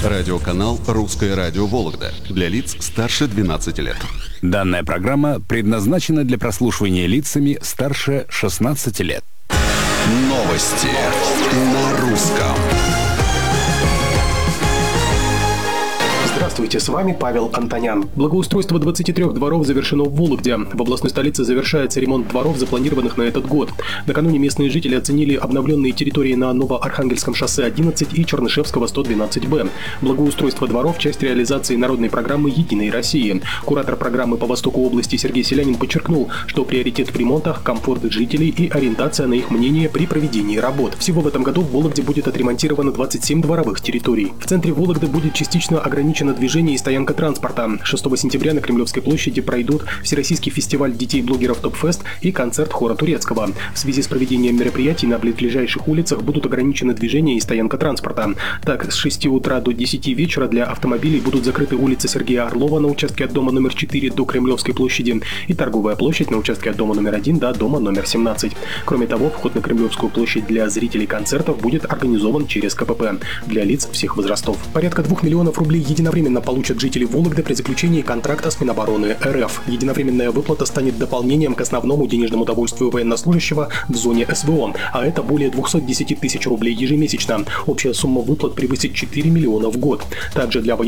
Радиоканал «Русское радио Вологда» для лиц старше 12 лет. Данная программа предназначена для прослушивания лицами старше 16 лет. Новости на русском. Здравствуйте, с вами Павел Антонян. Благоустройство 23 дворов завершено в Вологде. В областной столице завершается ремонт дворов, запланированных на этот год. Накануне местные жители оценили обновленные территории на Новоархангельском шоссе 11 и Чернышевского 112Б. Благоустройство дворов – часть реализации народной программы «Единой России». Куратор программы по востоку области Сергей Селянин подчеркнул, что приоритет в ремонтах – комфорт жителей и ориентация на их мнение при проведении работ. Всего в этом году в Вологде будет отремонтировано 27 дворовых территорий. В центре Вологды будет частично ограничено движение и стоянка транспорта. 6 сентября на Кремлевской площади пройдут Всероссийский фестиваль детей-блогеров «Топфест» и концерт хора турецкого. В связи с проведением мероприятий на близлежащих улицах будут ограничены движение и стоянка транспорта. Так, с 6 утра до 10 вечера для автомобилей будут закрыты улица Сергея Орлова на участке от дома номер 4 до Кремлевской площади и Торговая площадь на участке от дома номер 1 до дома номер 17. Кроме того, вход на Кремлевскую площадь для зрителей концертов будет организован через КПП для лиц всех возрастов. Порядка 2 миллионов рублей единовременно получат жители Вологды при заключении контракта с Минобороны РФ. Единовременная выплата станет дополнением к основному денежному довольствию военнослужащего в зоне СВО, а это более 210 тысяч рублей ежемесячно. Общая сумма выплат превысит 4 миллиона в год. Также для